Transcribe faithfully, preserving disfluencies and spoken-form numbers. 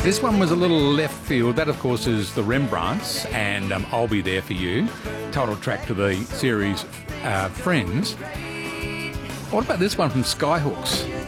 This one was a little left field. That, of course, is the Rembrandts and um, I'll Be There For You, title track to the series uh, Friends. What about this one from Skyhooks?